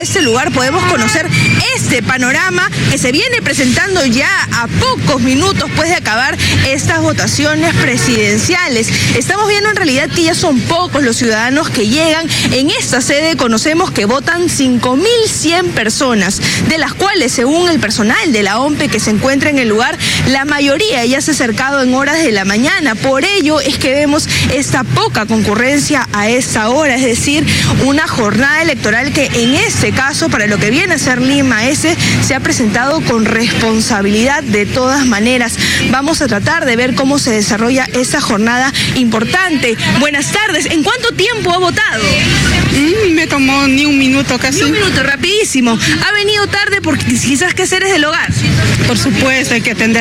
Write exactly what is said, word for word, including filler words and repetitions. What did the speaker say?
Este lugar podemos conocer este panorama que se viene presentando ya a pocos minutos después de acabar estas votaciones presidenciales. Estamos viendo en realidad que ya son pocos los ciudadanos que llegan. En esta sede conocemos que votan cinco mil cien personas, de las cuales, según el personal de la O M P E que se encuentra en el lugar, la mayoría ya se ha acercado en horas de la mañana. Por ello es que vemos esta poca concurrencia a esta hora, es decir, una jornada electoral que en este caso, para lo que viene a ser Lima ese, se ha presentado con responsabilidad de todas maneras. Vamos a tratar de ver cómo se desarrolla esta jornada importante. Buenas tardes, ¿en cuánto tiempo ha votado? Mm, me tomó ni un minuto casi. Ni un minuto, rapidísimo. ¿Ha venido tarde porque quizás qué hacer es del hogar? Por supuesto, hay que atender